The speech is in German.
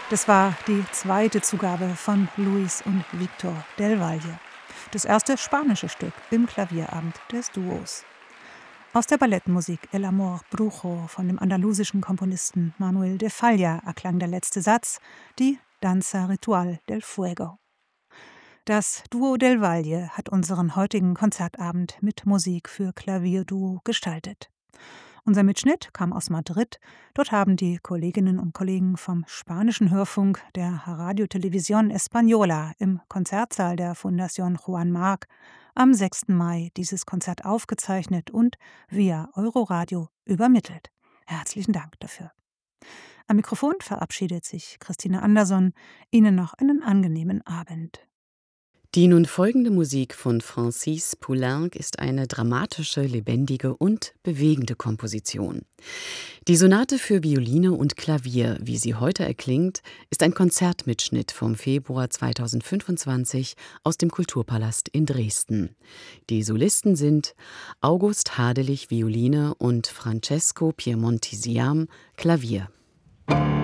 Das war die zweite Zugabe von Luis und Victor del Valle. Das erste spanische Stück im Klavierabend des Duos. Aus der Ballettmusik El Amor Brujo von dem andalusischen Komponisten Manuel de Falla erklang der letzte Satz, die Danza Ritual del Fuego. Das Duo del Valle hat unseren heutigen Konzertabend mit Musik für Klavierduo gestaltet. Unser Mitschnitt kam aus Madrid. Dort haben die Kolleginnen und Kollegen vom spanischen Hörfunk der Radio Televisión Española im Konzertsaal der Fundación Juan March am 6. Mai dieses Konzert aufgezeichnet und via Euroradio übermittelt. Herzlichen Dank dafür. Am Mikrofon verabschiedet sich Christine Anderson. Ihnen noch einen angenehmen Abend. Die nun folgende Musik von Francis Poulenc ist eine dramatische, lebendige und bewegende Komposition. Die Sonate für Violine und Klavier, wie sie heute erklingt, ist ein Konzertmitschnitt vom Februar 2025 aus dem Kulturpalast in Dresden. Die Solisten sind August Hadelich, Violine, und Francesco Piemontisiam, Klavier.